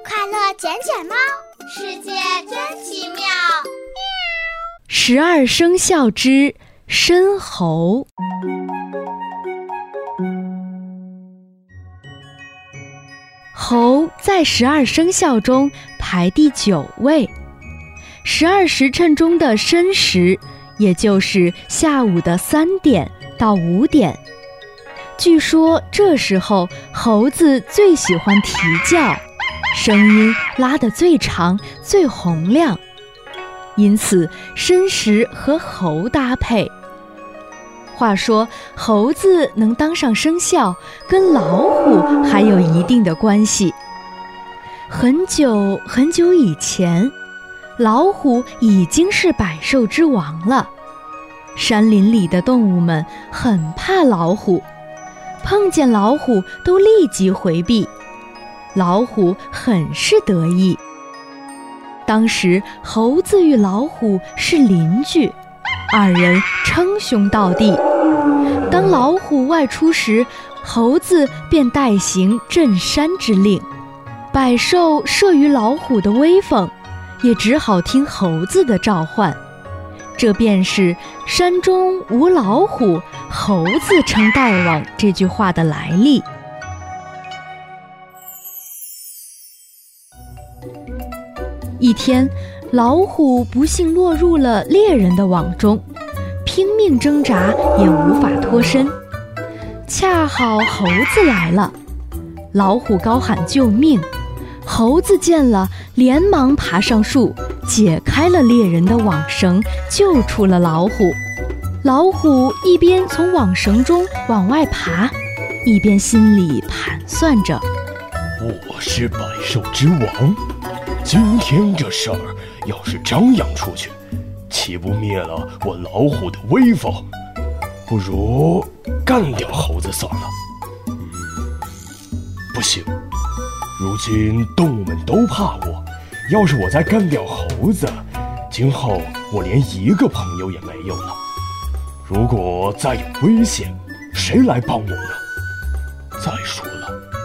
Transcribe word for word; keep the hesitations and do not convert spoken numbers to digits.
快乐捡捡猫，世界真奇妙。 十二生肖之申猴。猴在十二生肖中排第九位，十二时辰中的申时，也就是下午的三点到五点。据说这时候猴子最喜欢啼叫，声音拉得最长最洪亮，因此申时和猴搭配。话说猴子能当上生肖，跟老虎还有一定的关系。很久很久以前，老虎已经是百兽之王了。山林里的动物们很怕老虎，碰见老虎都立即回避，老虎很是得意。当时猴子与老虎是邻居，二人称兄道弟。当老虎外出时，猴子便代行镇山之令，百兽慑于老虎的威风，也只好听猴子的召唤。这便是山中无老虎，猴子称大王这句话的来历。一天，老虎不幸落入了猎人的网中，拼命挣扎也无法脱身。恰好猴子来了，老虎高喊救命，猴子见了连忙爬上树，解开了猎人的网绳，救出了老虎。老虎一边从网绳中往外爬，一边心里盘算着： 我是百兽之王，今天这事儿要是张扬出去，岂不灭了我老虎的威风？不如干掉猴子算了。嗯，不行，如今动物们都怕我，要是我再干掉猴子，今后我连一个朋友也没有了。如果再有危险，谁来帮我呢？再说了，